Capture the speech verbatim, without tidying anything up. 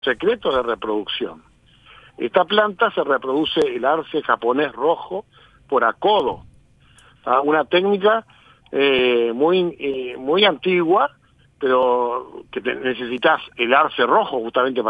secreto de reproducción. Esta planta se reproduce el arce japonés rojo por acodo, ¿tá? Una técnica eh, muy eh, muy antigua, pero que te, necesitas el arce rojo justamente para